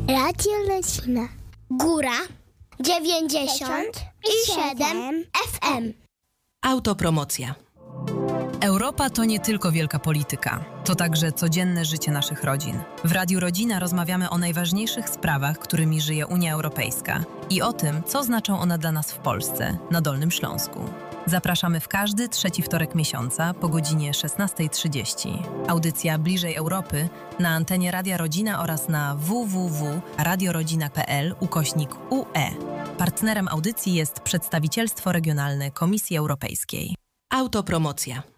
Radio Rodzina. Góra 97 FM. Autopromocja. Europa to nie tylko wielka polityka, to także codzienne życie naszych rodzin. W Radiu Rodzina rozmawiamy o najważniejszych sprawach, którymi żyje Unia Europejska i o tym, co znaczą one dla nas w Polsce, na Dolnym Śląsku. Zapraszamy w każdy trzeci wtorek miesiąca po godzinie 16:30. Audycja Bliżej Europy na antenie Radia Rodzina oraz na www.radiorodzina.pl/UE. Partnerem audycji jest Przedstawicielstwo Regionalne Komisji Europejskiej. Autopromocja.